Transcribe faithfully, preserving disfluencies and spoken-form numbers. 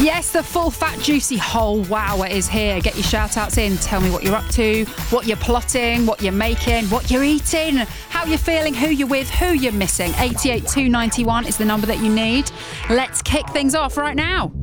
Yes, the full fat juicy whole wow is here. Get your shout outs in. Tell me what you're up to, what you're plotting, what you're making, what you're eating, how you're feeling, who you're with, who you're missing. eight eight two nine one is the number that you need. Let's kick things off right now.